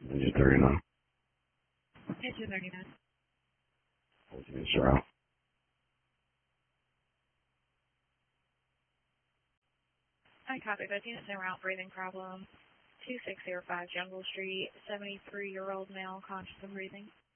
Engine 39. Engine 39. Ultimate route. I copy both units en route, breathing problem. 2605 Jungle Street, 73-year-old male, conscious and breathing.